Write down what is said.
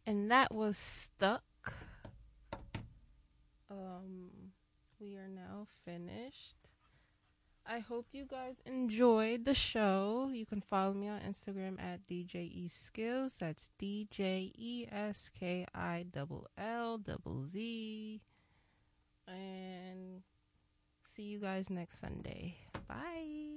And that was Stuck. We are now finished. I hope you guys enjoyed the show. You can follow me on Instagram at DJEskills. That's DJESKILLZ. And see you guys next Sunday. Bye.